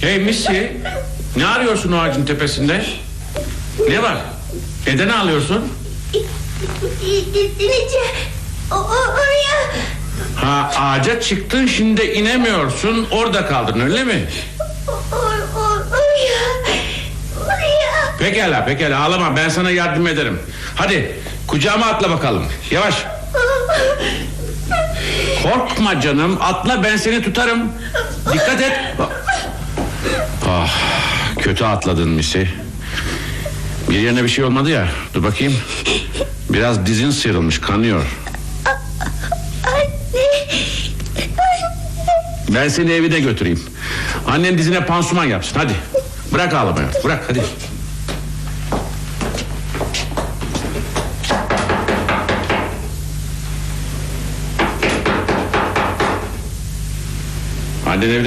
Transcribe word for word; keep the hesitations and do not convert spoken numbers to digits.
Hey Missy, ne arıyorsun o ağacın tepesinde? Ne var? Neden ağlıyorsun? İneceğim. Oraya. Ha, ağaca çıktın, şimdi inemiyorsun, orada kaldın, öyle mi? Oraya. Oraya. Pekala pekala, ağlama, ben sana yardım ederim. Hadi kucağıma atla bakalım, yavaş. Korkma canım, atla, ben seni tutarım. Dikkat et. Ah, kötü atladın Missy. Bir yerine bir şey olmadı ya. Dur bakayım. Biraz dizin sıyrılmış, kanıyor. Anne. Ben seni evine götüreyim. Annen dizine pansuman yapsın, hadi. Bırak ağlamayı, bırak hadi. Annen evde